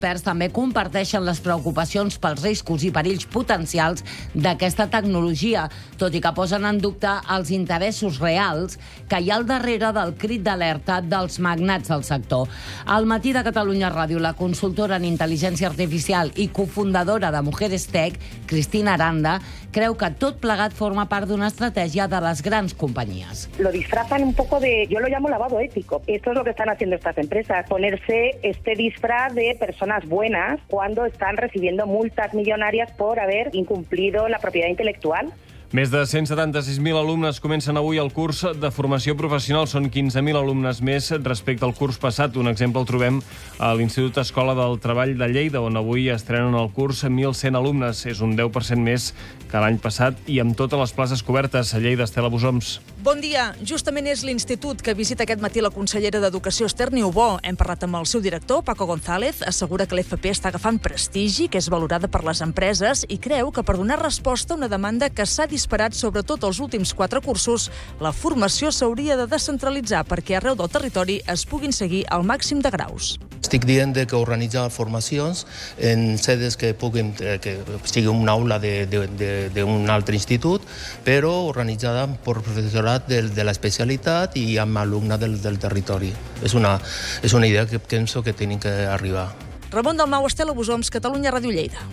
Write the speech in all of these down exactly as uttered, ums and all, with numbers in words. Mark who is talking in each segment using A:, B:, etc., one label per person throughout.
A: experts també comparteixen les preocupacions pels riscos i perills potencials d'aquesta tecnologia, tot i que posen en dubte els interessos reals que hi ha al darrere del crit d'alerta dels magnats del sector. Al Matí de Catalunya Ràdio, la consultora en intel·ligència artificial i cofundadora de Mujeres Tech, Cristina Aranda, creu que tot plegat forma part d'una estratègia de les grans companyies.
B: Lo disfrazan un poco de, yo lo llamo lavado ético. Esto es lo que están haciendo estas empresas, ponerse este disfraz de personas buenas cuando están recibiendo multas millonarias por haber incumplido la propiedad intelectual.
C: Més de cent setanta-sis mil alumnes comencen avui el curs de formació professional. Són quinze mil alumnes més respecte al curs passat. Un exemple el trobem a l'Institut Escola del Treball de Lleida, on avui estrenen el curs mil cent alumnes. És un deu per cent més que l'any passat i amb totes les places cobertes. A Lleida, Estela Busoms.
D: Bon dia. Justament és l'Institut que visita aquest matí la consellera d'Educació, Esther Niubó. Hem parlat amb el seu director, Paco González. Assegura que l'F P està agafant prestigi, que és valorada per les empreses, i creu que per donar resposta a una demanda que s'ha disparat sobretot els últims quatre cursos, la formació s'hauria de descentralitzar perquè arreu del territori es puguin seguir el màxim de graus.
E: Estic dient que organitzar formacions en sedes que puguin, que sigui una aula d'un altre institut, però organitzada per professorat de, de l'especialitat i amb alumne del, del territori. És una, és una idea que penso que tenim que arribar.
D: Ramon Dalmau, Estela Busoms, Catalunya Ràdio Lleida.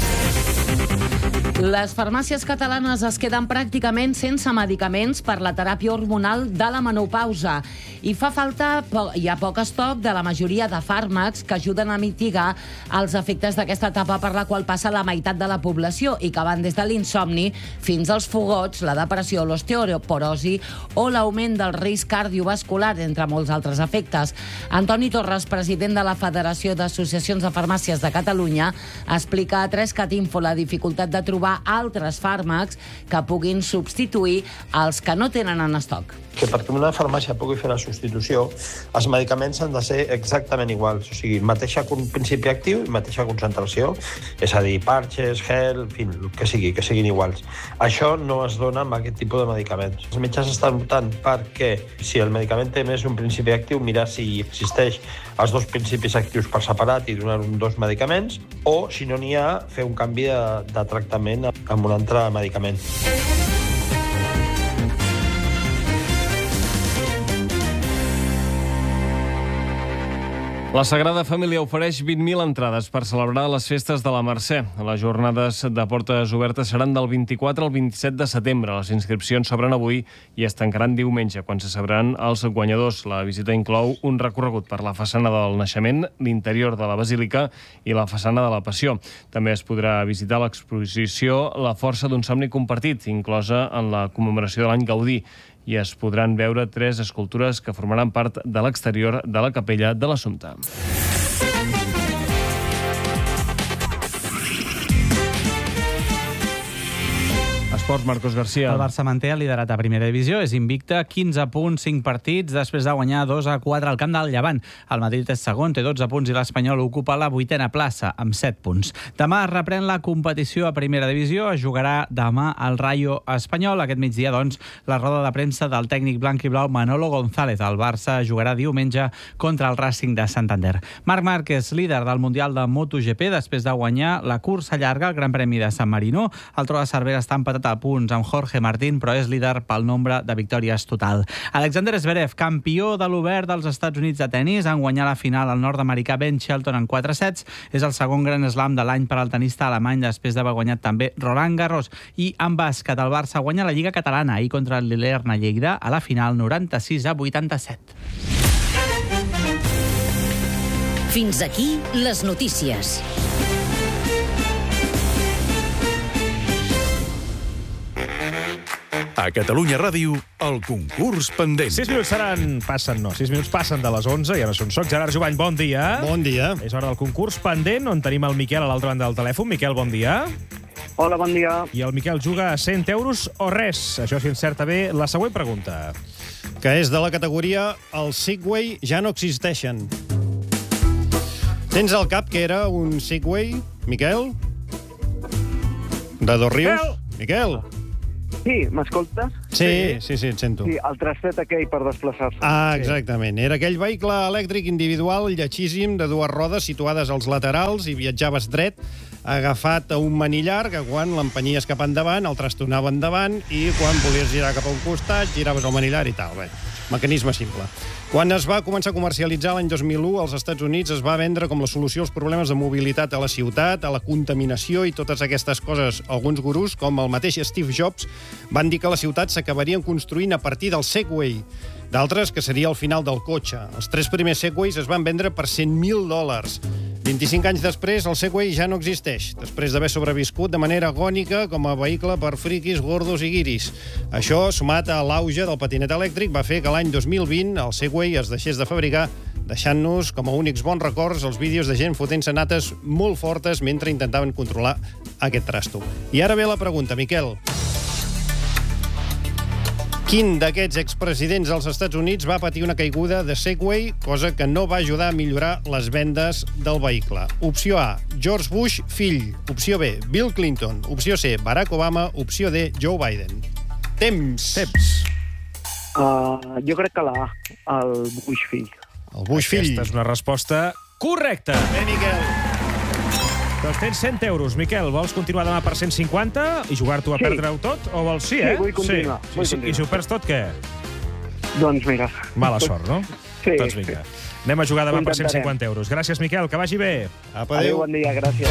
A: Les farmàcies catalanes es queden pràcticament sense medicaments per la teràpia hormonal de la menopausa i fa falta, hi ha poc estoc de la majoria de fàrmacs que ajuden a mitigar els efectes d'aquesta etapa per la qual passa la meitat de la població i que van des de l'insomni fins als fogots, la depressió, l'osteoporosi o l'augment del risc cardiovascular, entre molts altres efectes. Antoni Torres, president de la Federació d'Associacions de Farmàcies de Catalunya, explica a tres cat info la dificultat de trobar altres fàrmacs que puguin substituir els que no tenen en estoc.
F: Que perquè una farmàcia pugui fer la substitució, els medicaments han de ser exactament iguals, o sigui, mateixa principi actiu i mateixa concentració, és a dir, parches, gel, en fi, el que sigui, que siguin iguals. Això no es dona amb aquest tipus de medicaments. Els metges estan optant perquè, si el medicament té més un principi actiu, mirar si existeix els dos principis actius per separat i donar un dos medicaments, o, si no n'hi ha, fer un canvi de, de tractament amb un altre medicament.
C: La Sagrada Família ofereix vint mil entrades per celebrar les festes de la Mercè. Les jornades de portes obertes seran del vint-i-quatre al vint-i-set de setembre. Les inscripcions s'obren avui i es tancaran diumenge, quan se sabran els guanyadors. La visita inclou un recorregut per la façana del Naixement, l'interior de la Basílica i la façana de la Passió. També es podrà visitar l'exposició La força d'un somni compartit, inclosa en la commemoració de l'any Gaudí, i es podran veure tres escultures que formaran part de l'exterior de la capella de l'Assumpte. Esports, Marcos García.
G: El Barça manté el liderat a primera divisió, és invicte, quinze punts, cinc partits, després de guanyar dos a quatre al camp del Llevant. El Madrid és segon, té dotze punts i l'Espanyol ocupa la vuitena plaça, amb set punts. Demà es reprèn la competició a primera divisió, es jugarà demà al Rayo Espanyol. Aquest migdia, doncs, la roda de premsa del tècnic blanc i blau Manolo González. El Barça jugarà diumenge contra el Racing de Santander. Marc Márquez, líder del Mundial de MotoGP, després de guanyar la cursa llarga al Gran Premi de San Marino. El Tro de Cervera està empatat a punts amb Jorge Martín, però és líder pel nombre de victòries total. Alexander Zverev, campió de l'Obert dels Estats Units de tennis, en guanyar la final al nord-americà Ben Shelton en quatre sets. És el segon Grand Slam de l'any per al tenista alemany, després d'haver guanyat també Roland Garros. I en bàsquet, el Barça guanya la Lliga Catalana i contra el Lerna Lleida a la final noranta-sis a vuitanta-set.
H: Fins aquí les notícies.
I: A Catalunya Ràdio, el concurs pendent.
J: Sis minuts seran... Passen, no. Sis minuts passen de les onze, ja no són soc. Gerard Jovany, bon dia.
K: Bon dia.
J: És hora del concurs pendent, on tenim el Miquel a l'altra banda del telèfon. Miquel, bon dia.
L: Hola, bon dia.
J: I el Miquel juga a cent euros o res. Això si encerta bé la següent pregunta.
K: Que és de la categoria Els Segway ja no existeixen. Tens al cap que era un Segway, Miquel? De Dos Rius? Miquel?
L: Sí, m'escoltes?
K: Sí, sí, sí, et sento.
L: Sí, el trastet aquell per desplaçar-se.
K: Ah, exactament. Era aquell vehicle elèctric individual lletgíssim de dues rodes situades als laterals i viatjaves dret, agafat a un manillar que quan l'empenyies cap endavant, el trastonava endavant i quan volies girar cap a un costat, giraves el manillar i tal. Bé, mecanisme simple. Quan es va començar a comercialitzar l'any dos mil u, als Estats Units es va vendre com la solució als problemes de mobilitat a la ciutat, a la contaminació i totes aquestes coses. Alguns gurús, com el mateix Steve Jobs, van dir que les ciutats s'acabarien construint a partir del Segway. D'altres, que seria el final del cotxe. Els tres primers Segways es van vendre per cent mil dòlars. vint-i-cinc anys després, el Segway ja no existeix, després d'haver sobreviscut de manera agònica com a vehicle per friquis, gordos i guiris. Això, sumat a l'auge del patinet elèctric, va fer que l'any dos mil vint el Segway es deixés de fabricar, deixant-nos com a únics bons records els vídeos de gent fotent-se nates molt fortes mentre intentaven controlar aquest trasto. I ara ve la pregunta, Miquel. Quin d'aquests expresidents dels Estats Units va patir una caiguda de Segway, cosa que no va ajudar a millorar les vendes del vehicle? Opció A, George Bush, fill. Opció B, Bill Clinton. Opció C, Barack Obama. Opció D, Joe Biden. Temps.
J: Temps.
L: Uh, jo crec que la A, el Bush fill.
K: El Bush fill.
J: Aquesta és una resposta correcta.
K: Bé, Miquel.
J: Doncs tens cent euros. Miquel, vols continuar demà per cent cinquanta i jugar-t'ho a
L: Sí.
J: perdre-ho tot? O vols sí, eh?
L: Sí, vull continuar,
J: Sí.
L: vull
J: I, si-
L: continuar.
J: I si ho perds tot, què?
L: Doncs mira.
J: Mala sort, no?
L: Sí.
J: Doncs vinga. Anem a jugar demà
L: Ho
J: per cent
L: intentarem.
J: cinquanta euros. Gràcies, Miquel, que vagi bé.
K: Apa,
L: Adéu, bon dia, gràcies.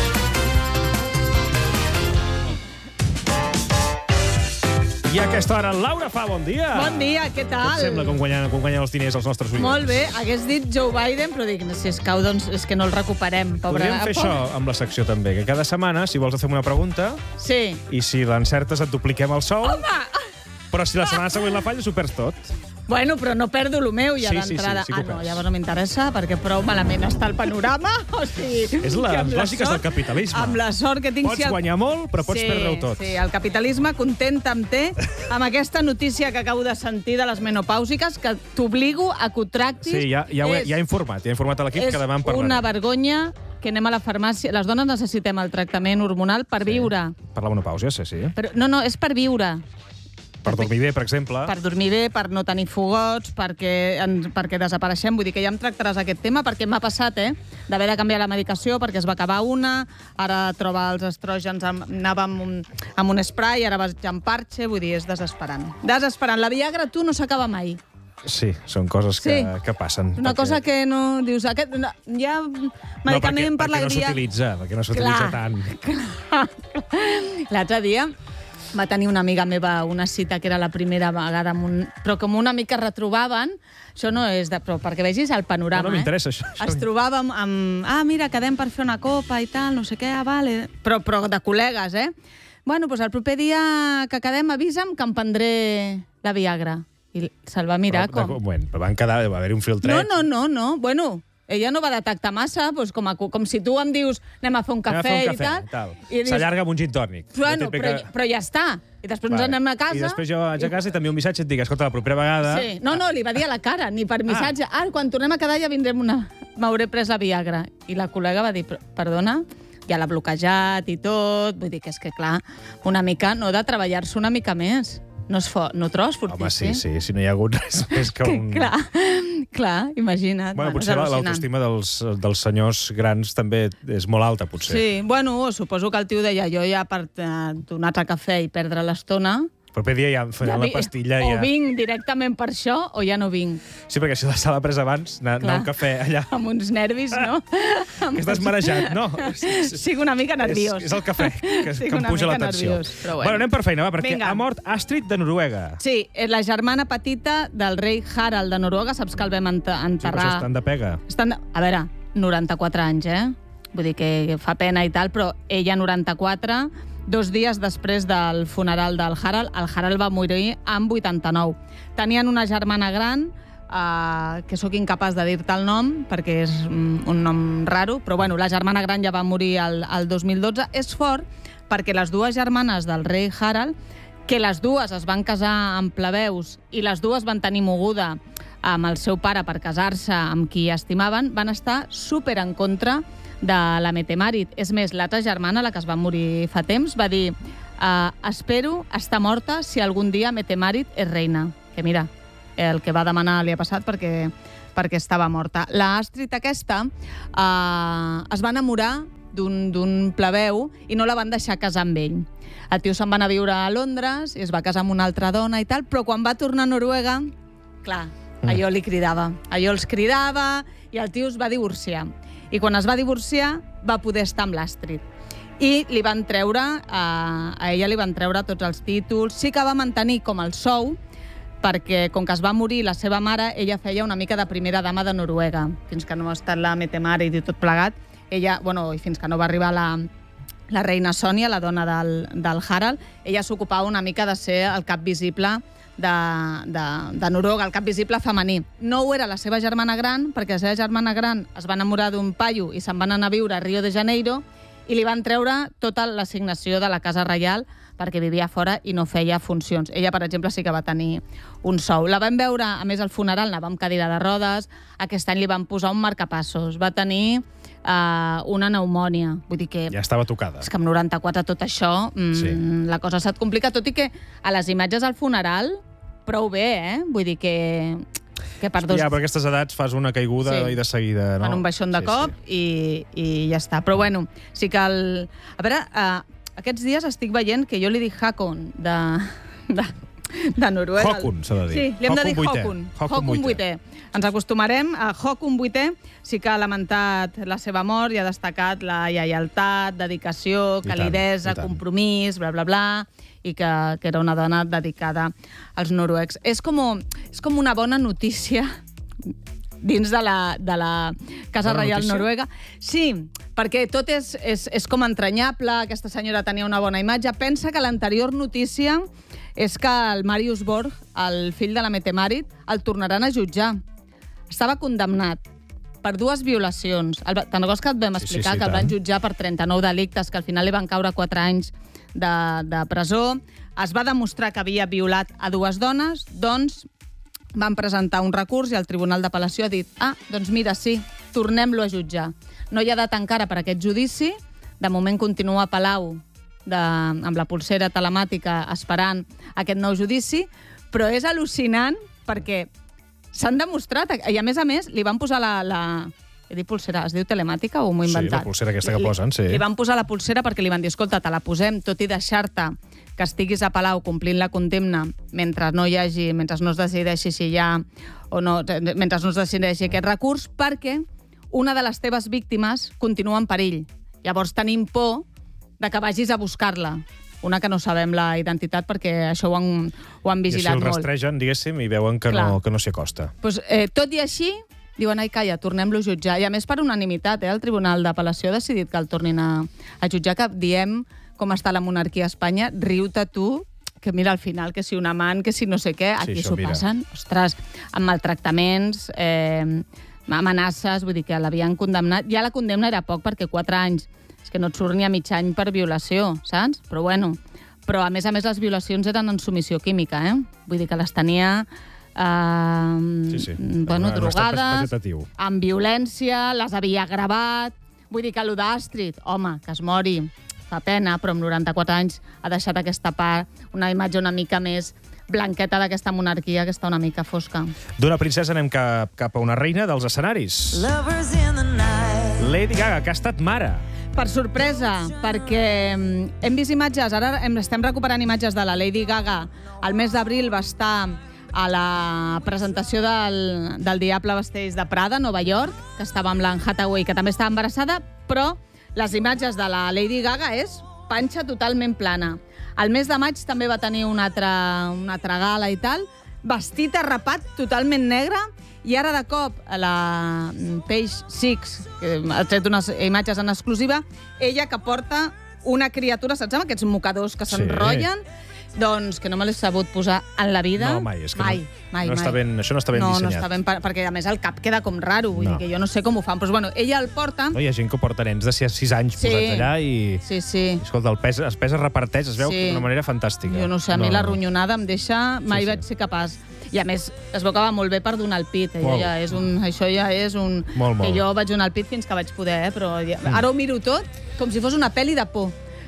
J: I a aquesta hora, Laura Fa, bon dia.
M: Bon dia, què
J: Què
M: tal?
J: et sembla com guanyen, com guanyen els diners els nostres oients?
M: Molt bé, hagués dit Joe Biden, però dic, si es cau, doncs és que no el recuperem, pobre.
J: Podríem fer
M: pobre.
J: això amb la secció també, que cada setmana, si vols, fem una pregunta
M: Sí.
J: i si l'encertes et dupliquem el sou,
M: Home!
J: però si la setmana següent la falles ho perds tot.
M: Bueno, però no perdo el meu ja
J: Sí, sí,
M: d'entrada.
J: sí, sí que
M: ah,
J: ho
M: no,
J: perds.
M: llavors no m'interessa, perquè prou malament està el panorama. O sigui,
J: És la-
M: que amb
J: les lògiques
M: sort-
J: del capitalisme.
M: Amb la sort que tinc...
J: Pots
M: si el-
J: guanyar molt, però pots
M: sí,
J: perdre-ho tot.
M: Sí, el capitalisme content amb té amb aquesta notícia que acabo de sentir de les menopàusiques, que t'obligo a que ho tractis.
J: Sí, ja, ja, ho he,
M: És-
J: ja he informat, ja he informat a l'equip
M: és
J: que demà en parlarem.
M: una vergonya que anem a la farmàcia. Les dones necessitem el tractament hormonal per viure.
J: Per la menopàusia, sí, sí.
M: Però, no, no, és per viure.
J: Per dormir bé, per exemple.
M: Per dormir bé, per no tenir fogots, perquè, en, perquè desapareixem. Vull dir que ja em tractaràs aquest tema, perquè m'ha passat, eh? D'haver de canviar la medicació, perquè es va acabar una, ara troba els estrògens, amb, anava amb un, amb un spray, ara vaig amb parche, vull dir, és desesperant. Desesperant. La Viagra, tu, no s'acaba mai.
J: Sí, són coses que,
M: Sí.
J: que passen.
M: Una
J: perquè-
M: cosa que no... Dius, aquest, no, hi ha medicament
J: no, perquè,
M: per la
J: perquè no
M: gria...
J: s'utilitza, perquè no s'utilitza
M: Clar.
J: tant.
M: L'altre dia va tenir una amiga meva una cita que era la primera vegada, amb un... però com una mica retrobaven, això no és de... però perquè vegis el panorama,
J: No, no m'interessa, això.
M: eh? Es trobava amb, amb... Ah, mira, quedem per fer una copa i tal, no sé què, ah, vale. Però, però de col·legues, eh? Bueno, doncs el proper dia que quedem avisa'm que em prendré la Viagra. I se'l va mirar
J: Però,
M: com...
J: de- Bueno, però van quedar, va haver-hi un filtret.
M: No, no, no, no. Bueno, ella no va detectar massa, doncs com, a, com si tu em dius anem a fer un
J: Anem a
M: cafè,
J: fer un cafè,
M: i tal. I dius,
J: S'allarga amb un gin tònic.
M: bueno,
J: Ja té
M: però,
J: que-
M: però ja està. I després ens
J: Vale.
M: anem a casa...
J: I després jo vaig a casa i també un missatge et dic, escolta, la propera vegada...
M: Sí. No, no, li va dir a la cara, ni per missatge. Ah, quan tornem a quedar ja vindrem una... M'hauré pres la Viagra. I la col·lega va dir, "Però, perdona, ja l'ha bloquejat i tot. Vull dir que és que, clar, una mica, no de treballar-se una mica més. No, es fo... no trobes fortíssim?
J: Home, sí, sí, si no hi ha hagut res més que un...
M: Clar, clar, imagina't.
J: Bueno,
M: és
J: potser la-
M: al·lucinant.
J: l'autoestima dels, dels senyors grans també és molt alta, potser.
M: Sí, bueno, suposo que el tio deia, jo ja per eh, donar-te cafè i perdre l'estona...
J: El proper dia ja faré la
M: vi-
J: pastilla
M: o
J: ja...
M: vinc directament per això o ja no vinc.
J: Sí, perquè si se l'ha pres abans, anar, anar a un cafè allà...
M: Amb uns nervis, no?
J: Que estàs marejat, no?
M: Sigo una mica nerviós.
J: És, és el cafè que,
M: Estic
J: que em
M: una
J: puja
M: mica
J: la tensió.
M: nerviós, però
J: bueno.
M: bueno.
J: anem per feina, va, perquè
M: Vinga.
J: ha mort Astrid de Noruega.
M: Sí, és la germana petita del rei Harald de Noruega. Saps que el vam ent
J: Sí, però
M: enterrar...
J: això estan de pega.
M: Estan de... A veure, noranta-quatre anys, eh? Vull dir que fa pena i tal, però ella noranta-quatre, dos dies després del funeral del Harald. El Harald va morir amb vuitanta-nou. Tenien una germana gran, eh, que sóc incapaç de dir-te el nom, perquè és mm, un nom raro, però bueno, la germana gran ja va morir el, el dos mil dotze. És fort perquè les dues germanes del rei Harald, que les dues es van casar amb plebeus i les dues van tenir moguda amb el seu pare per casar-se amb qui estimaven, van estar super en contra de la Mette-Marit. És més, l'altra germana, la que es va morir fa temps, va dir Uh, espero estar morta si algun dia Mette-Marit és reina. Que mira, el que va demanar li ha passat perquè, perquè estava morta. La Astrid aquesta uh, es va enamorar d'un plebeu i no la van deixar casar amb ell. El tio se'n va anar a viure a Londres i es va casar amb una altra dona i tal, però quan va tornar a Noruega, clar, allò li cridava. Allò els cridava i el tio es va divorciar. I quan es va divorciar va poder estar amb l'Astrid. I li van treure, a, a ella li van treure tots els títols. Sí que va mantenir com el sou, perquè com que es va morir la seva mare, ella feia una mica de primera dama de Noruega, fins que no ha estat la Mette-Marit i tot plegat. Ella, bueno, i fins que no va arribar la, la reina Sònia, la dona del, del Harald, ella s'ocupava una mica de ser el cap visible de, de, de Noruega, el cap visible femení. No ho era la seva germana gran, perquè la seva germana gran es va enamorar d'un paio i se'n van anar a viure a Rio de Janeiro i li van treure tota l'assignació de la Casa Reial perquè vivia fora i no feia funcions. Ella, per exemple, sí que va tenir un sou. La vam veure, a més, al funeral, anava amb cadira de rodes, aquest any li van posar un marcapassos, va tenir uh, una pneumònia. Vull dir que...
J: Ja estava tocada.
M: És que amb noranta-quatre tot això, mm, sí. La cosa se't complica, tot i que a les imatges al funeral, prou bé, eh? Vull dir que... que per dos...
J: Ja, per aquestes edats fas una caiguda sí. i de seguida... No?
M: Fan un baixón de
J: sí,
M: cop
J: sí.
M: I, i ja està. Però bueno, sí que el... A veure, uh, aquests dies estic veient que jo li dic Hakon de, de, de Noruega.
J: Hakon, s'ha de dir.
M: Sí, li hem
J: Hakon
M: de dir Hakon. Hakon vuitè. Ens acostumarem a Hakon vuitè. Sí que ha lamentat la seva mort i ha destacat la lleialtat, dedicació, calidesa, compromís, bla, bla, bla, i que, que era una dona dedicada als noruecs. És com, és com una bona notícia dins de la, de la Casa bona Reial notícia? Noruega. Sí, perquè tot és, és, és com entranyable, aquesta senyora tenia una bona imatge. Pensa que l'anterior notícia és que el Marius Borg, el fill de la Mette-Marit, el tornaran a jutjar. Estava condemnat per dues violacions. Te'n recordes que et vam explicar sí, sí, sí, que el van jutjar per trenta-nou delictes, que al final li van caure quatre anys de, de presó. Es va demostrar que havia violat a dues dones, doncs van presentar un recurs i el Tribunal d'Apel·lació ha dit ah, doncs mira, sí, tornem-lo a jutjar. No hi ha data encara per aquest judici, de moment continua a Palau de, amb la pulsera telemàtica esperant aquest nou judici, però és al·lucinant perquè s'han demostrat, i a més a més li van posar la... la he dit pulsera, es diu telemàtica o m'ho he inventat?
J: Sí, la pulsera aquesta que posen, sí.
M: Li van posar la pulsera perquè li van dir, escolta, te la posem, tot i deixar-te que estiguis a Palau complint la condemna mentre no hi hagi, mentre no es decideixi si hi ha o no, mentre no es decideixi aquest recurs, perquè una de les teves víctimes continua en perill. Llavors tenim por de que vagis a buscar-la. Una que no sabem la identitat perquè això ho han, ho han vigilat molt.
J: I així el rastregen, diguéssim, i veuen que Clar. no, que no s'hi acosta.
M: Pues, eh, tot i així, diuen, ai, calla, tornem-lo a jutjar. I a més, per unanimitat, eh, el Tribunal d'Apel·lació ha decidit que el tornin a, a jutjar, que diem com està la monarquia a Espanya, riu-te tu, que mira al final, que si un amant, que si no sé què, aquí s'ho sí, passen, ostres, amb maltractaments, eh, amenaces, vull dir que l'havien condemnat. Ja la condemna era poc, perquè quatre anys, és que no et surt ni a mig any per violació, saps? Però bueno, però a més a més les violacions eren en submissió química, eh? Vull dir que les tenia... Uh,
J: sí, sí.
M: Bueno, drogades, amb violència, les havia gravat. Vull dir que allò d'Astrid, home, que es mori, fa pena, però amb noranta-quatre anys ha deixat aquesta part, una imatge una mica més blanqueta d'aquesta monarquia, que està una mica fosca.
J: D'una princesa anem cap, cap a una reina dels escenaris. Lady Gaga, que ha estat mare.
M: Per sorpresa, perquè hem vist imatges, ara estem recuperant imatges de la Lady Gaga. Al mes d'abril va estar a la presentació del, del Diable Vesteix de Prada, a Nova York, que estava amb l'Anne Hathaway, que també estava embarassada, però les imatges de la Lady Gaga és panxa totalment plana. Al mes de maig també va tenir una altra, una altra gala i tal, vestit arrapat, totalment negre, i ara de cop a la Page Six, que ha tret unes imatges en exclusiva, ella que porta una criatura, saps, amb aquests mocadors que s'enrotllen, sí. Doncs que no me l'he sabut posar en la vida.
J: No, mai. És que
M: mai,
J: no,
M: mai,
J: no
M: mai.
J: Està ben, això no està ben
M: no,
J: dissenyat.
M: No, està ben, perquè a més el cap queda com raro, vull
J: no.
M: dir que jo no sé com ho fan. Però bueno, ella el porta...
J: No, hi ha gent que porta nens de sis anys sí. posats allà i...
M: Sí, sí.
J: Escolta, el pes, es pes es reparteix, es veu sí. d'una manera fantàstica.
M: Jo no sé, a mi no. la ronyonada em deixa... Mai sí, sí. vaig ser capaç. I a més, es veu que va molt bé per donar el pit. Eh? Ja és un, això ja és un...
J: Molt, molt.
M: Que jo vaig donar el pit fins que vaig poder, eh? Però ja... mm. ara ho miro tot com si fos una pel·li de por.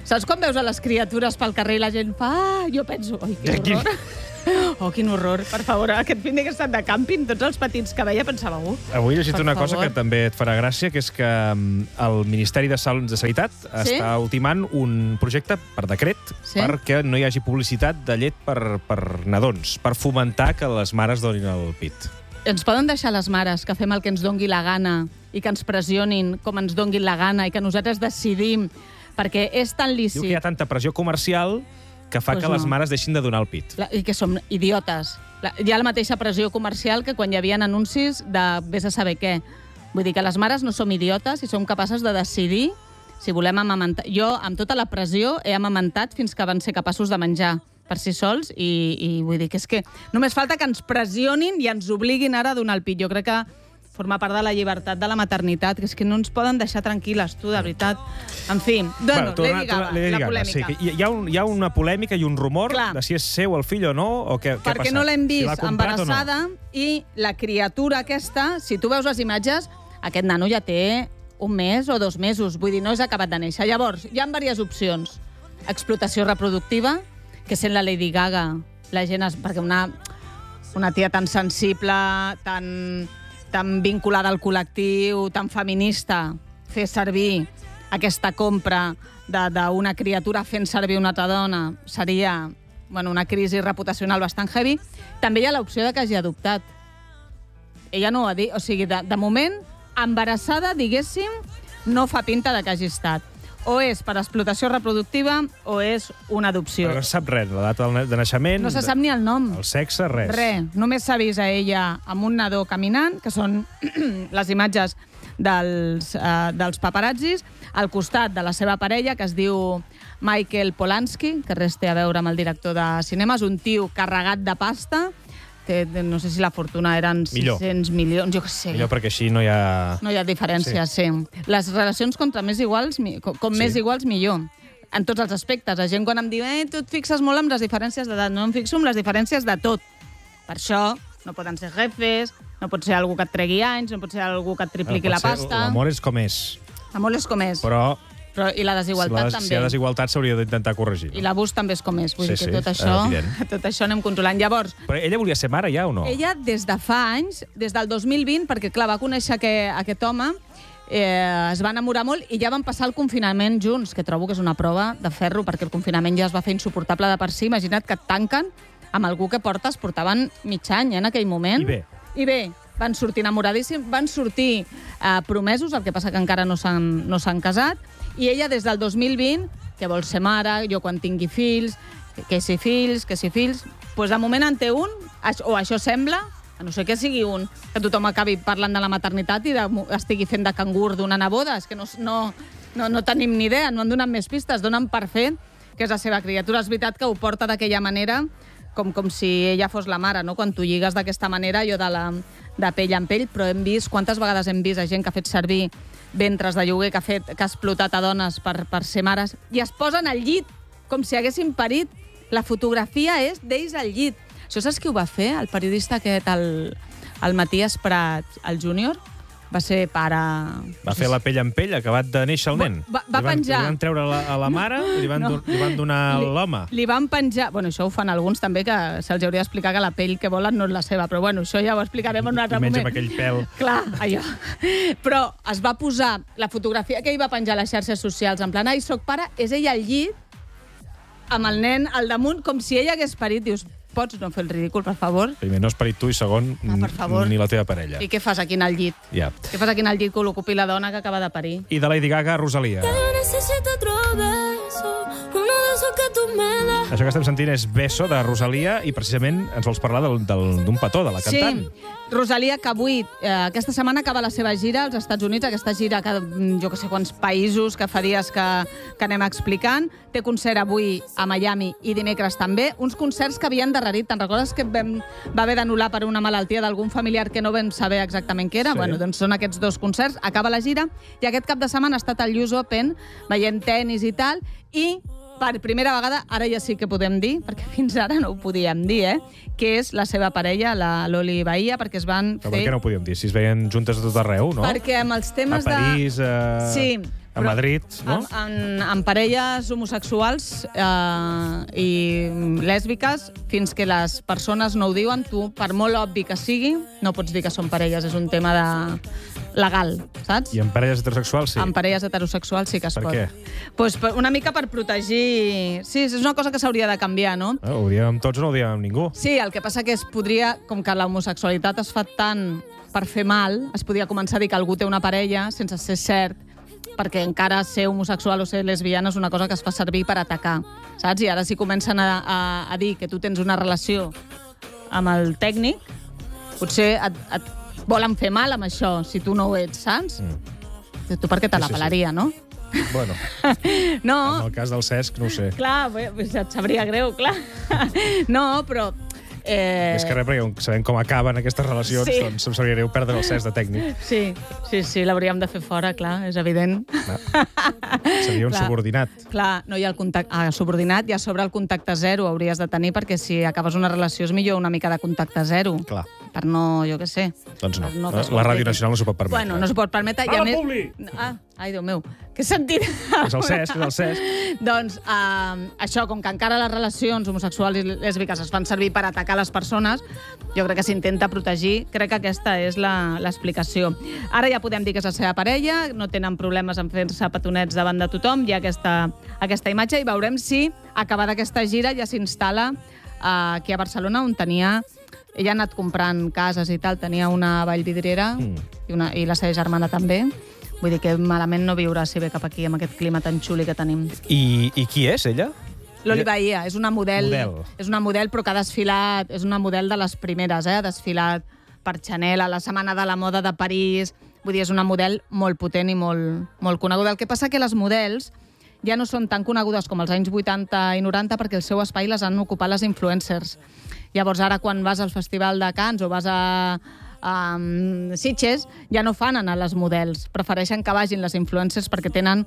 M: Saps quan veus a les criatures pel carrer i la gent fa... Ah, jo penso, oi, quin horror. Oh, quin horror. Per favor, aquest fin de que he estat de càmping, tots els petits que veia pensava... Uh,
J: Avui he llegit una cosa que també et farà gràcia, que és que el Ministeri de Sanitat està ultimant un projecte per decret perquè no hi hagi publicitat de llet per nadons, per fomentar que les mares donin el pit.
M: Ens poden deixar les mares que fem el que ens dongui la gana i que ens pressionin com ens donguin la gana i que nosaltres decidim, perquè és tan lícit...
J: Diu que hi ha tanta pressió comercial que fa
M: Pues
J: que
M: no.
J: les mares deixin de donar el pit.
M: La, I que som idiotes. La, hi ha la mateixa pressió comercial que quan hi havia anuncis de vés a saber què. Vull dir que les mares no som idiotes i som capaces de decidir si volem amamentar. Jo, amb tota la pressió, he amamentat fins que van ser capaços de menjar per si sols i, i vull dir que és que només falta que ens pressionin i ens obliguin ara a donar el pit. Jo crec que forma part de la llibertat de la maternitat, que és que no ens poden deixar tranquil·les, tu, de veritat. En fi, bueno,
J: bueno,
M: Lady Gaga,
J: Lady
M: la
J: Gaga,
M: polèmica.
J: Sí, que hi, ha un, hi ha una polèmica i un rumor
M: Clar.
J: de si és seu el fill o no, o què, què ha
M: Perquè
J: passat?
M: no l'hem
J: Si
M: vist
J: l'ha comprat o no?
M: embarassada i la criatura aquesta, si tu veus les imatges, aquest nano ja té un mes o dos mesos, vull dir, no és acabat de néixer. Llavors, hi ha diverses opcions. Explotació reproductiva, que sent la Lady Gaga, la gent es... perquè una, una tia tan sensible, tan, tan vinculada al col·lectiu, tan feminista, fer servir aquesta compra d'una criatura fent servir una altra dona seria bueno, una crisi reputacional bastant heavy. També hi ha l'opció de que hagi adoptat. Ella no ho ha dit, o sigui, de, de moment, embarassada, diguéssim, no fa pinta de que hagi estat. O és per explotació reproductiva o és una adopció.
J: Però no se sap res, la data de naixement...
M: No se sap ni el nom.
J: El sexe, res.
M: Res. Només s'ha vist a ella amb un nadó caminant, que són les imatges dels, uh, dels paparazzis, al costat de la seva parella, que es diu Michael Polanski, que res té a veure amb el director de cinema, és un tio carregat de pasta, té, no sé si la fortuna eren sis-cents milions, jo què sé.
J: Millor perquè així no hi ha...
M: No hi ha diferència, sí. sí. Les relacions contra més iguals, com, com sí. més iguals, millor. En tots els aspectes. La gent quan em diu eh, tu et fixes molt en les diferències d'edat. No em fixo en les diferències de tot. Per això no poden ser jefes, no pot ser algú que et tregui anys, no pot ser algú que et tripliqui la pasta.
J: L'amor és com és.
M: L'amor és com és.
J: Però...
M: Però, I la desigualtat
J: si la,
M: també.
J: Si hi ha desigualtat s'hauria d'intentar corregir.
M: I l'abús també és com és. Vull
J: sí,
M: dir que
J: sí,
M: tot això,
J: evident.
M: tot això anem controlant. Llavors...
J: Però ella volia ser mare ja o no?
M: Ella des de fa anys, des del dos mil vint, perquè clar, va conèixer aquest, aquest home, eh, es va enamorar molt i ja van passar el confinament junts, que trobo que és una prova de ferro, perquè el confinament ja es va fer insuportable de per si. Imagina't que et tanquen amb algú que portes, portaven mig any eh, en aquell moment.
J: I bé.
M: I bé, van sortir enamoradíssims, van sortir eh, promesos, el que passa que encara no s'han no s'han casat, i ella des del dos mil vint, que vol ser mare, jo quan tingui fills, que, que si fills, que si fills... Doncs de moment en té un, o això sembla, a no sé que sigui un, que tothom acabi parlant de la maternitat i de, estigui fent de cangur d'una neboda. És que no, no, no, no tenim ni idea, no han donat més pistes, donen per fet que és la seva criatura. És veritat que ho porta d'aquella manera, com, com si ella fos la mare, no? Quan tu lligues d'aquesta manera, jo de, la, de pell en pell, però hem vist, quantes vegades hem vist a gent que ha fet servir ventres de lloguer, que ha, fet, que ha explotat a dones per, per ser mares, i es posen al llit, com si haguessin parit. La fotografia és d'ells al llit. Això saps qui ho va fer? El periodista aquest, el, el Matías Prat, el júnior, va ser pare...
J: Va fer la pell en pell, acabat de néixer el nen.
M: Va, va
J: li van,
M: penjar...
J: Li van treure la, a la mare i li van, no. li van donar l'home.
M: Li van penjar... Bueno, això ho fan alguns també, que se'ls hauria d'explicar que la pell que volen no és la seva, però bueno, això ja ho explicarem en un altre
J: I menys
M: moment.
J: amb aquell pèl.
M: Clar, allò. Però es va posar la fotografia que ell va penjar a les xarxes socials, en plan, ai, soc pare, és ell al llit, amb el nen al damunt, com si ell hagués parit. Dius, pots no fer el ridícul, per favor?
J: Primer, no has parit tu, i segon,
M: Ah, per favor.
J: ni la teva parella.
M: I què fas aquí al llit?
J: Ja.
M: Què fas aquí al llit que l'ocupi la dona que acaba de parir?
J: I de Lady Gaga, Rosalia. Això que estem sentint és Beso, de Rosalia, i precisament ens vols parlar d'un petó, de la cantant.
M: Sí, Rosalia, que avui, eh, aquesta setmana acaba la seva gira als Estats Units, aquesta gira que jo que sé quants països, que fa dies que, que anem explicant. Té concert avui a Miami i dimecres també. Uns concerts que havien darrerit. Te'n recordes que vam, va haver d'anul·lar per una malaltia d'algun familiar que no vam saber exactament què era?
J: Sí.
M: Bueno, doncs són aquests dos concerts. Acaba la gira i aquest cap de setmana ha estat al U S Open, veient tennis i tal, i per primera vegada, ara ja sí que podem dir, perquè fins ara no ho podíem dir, eh? Que és la seva parella, la Loli Bahia, perquè es van
J: Però
M: fer...
J: per què no ho podíem dir? Si es veien juntes a tot arreu, no?
M: Perquè amb els temes
J: a París,
M: de...
J: a...
M: Sí,
J: A Madrid, no?
M: En, en, en parelles homosexuals eh, i lèsbiques, fins que les persones no ho diuen, tu, per molt obvi que sigui, no pots dir que són parelles, és un tema de legal, saps?
J: I en parelles heterosexuals, sí.
M: En parelles heterosexuals sí que es
J: per
M: pot.
J: Per
M: què? Pues una mica per protegir... Sí, és una cosa que s'hauria de canviar, no?
J: Ah, ho diem amb tots o no ho diem amb ningú?
M: Sí, el que passa que es podria, com que l'homosexualitat es fa tant per fer mal, es podria començar a dir que algú té una parella sense ser cert, perquè encara ser homosexual o ser lesbiana és una cosa que es fa servir per atacar, saps? I ara si comencen a, a, a dir que tu tens una relació amb el tècnic, potser et, et volen fer mal amb això, si tu no ho ets, saps? Mm. Tu per què te
J: sí,
M: la
J: sí,
M: pelaria,
J: sí.
M: no?
J: Bueno,
M: no.
J: En el cas del Cesc, no ho sé.
M: Clar, pues et sabria greu, clar. No, però...
J: Eh... És que res, perquè sabem com acaben aquestes relacions, sí. Doncs em sabria greu perdre el Cesc de tècnic.
M: Sí, sí, sí, l'hauríem de fer fora, clar, és evident.
J: Clar. Seria un clar. Subordinat.
M: Clar, no hi ha el contacte... Ah, subordinat i a sobre el contacte zero hauries de tenir, perquè si acabes una relació és millor una mica de contacte zero.
J: Clar.
M: Per no, jo què sé.
J: Doncs no, no la Ràdio Nacional no s'ho pot permetre.
M: Bueno, no s'ho pot permetre.
J: A la
M: més...
J: Publi!
M: Ah, ai, Déu meu, què he sentit?
J: És el Cesc, és el Cesc.
M: Doncs uh, això, com que encara les relacions homosexuals i lèsbiques es fan servir per atacar les persones, jo crec que s'intenta protegir. Crec que aquesta és l'explicació. Ara ja podem dir que és la seva parella, no tenen problemes en fer-se petonets davant de tothom, hi ha aquesta, aquesta imatge i veurem si, acabada aquesta gira, ja s'instal·la uh, aquí a Barcelona, on tenia... Ella ha anat comprant cases i tal, tenia una vallvidrera mm. i, una, i la seva germana també. Vull dir que malament no viurà si ve cap aquí amb aquest clima tan xuli que tenim.
J: I, i qui és, ella?
M: L'Oli Bahia, és una model,
J: model.
M: És una model però que ha desfilat, és una model de les primeres, eh? Ha desfilat per Chanel a la Setmana de la Moda de París. Vull dir, és una model molt potent i molt, molt coneguda. El que passa que les models ja no són tan conegudes com els anys vuitanta i noranta perquè el seu espai les han ocupat les influencers. Llavors, ara, quan vas al Festival de Cannes o vas a, a um, Sitges, ja no fan anar les models. Prefereixen que vagin les influencers perquè tenen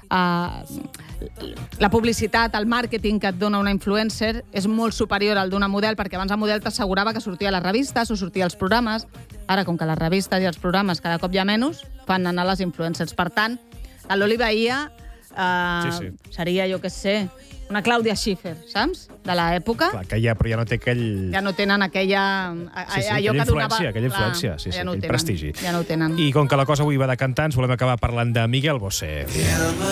M: uh, la publicitat, el màrqueting que et dona una influencer és molt superior al d'una model, perquè abans la model t'assegurava que sortia a les revistes o sortia als programes. Ara, com que les revistes i els programes cada cop hi ha menys, fan anar les influencers. Per tant, a l'Oli Bahia uh, sí, sí. seria, jo què sé, una Clàudia Schiffer, saps? De l'època.
J: Clar, que ja, però ja no té aquell...
M: Ja no tenen aquella...
J: Sí, sí, aquella influència, aquella influència, sí, sí,
M: ja no
J: aquell
M: tenen,
J: prestigi.
M: Ja no ho tenen.
J: I com que la cosa avui va de cantar, ens volem acabar parlant de Miguel Bosé.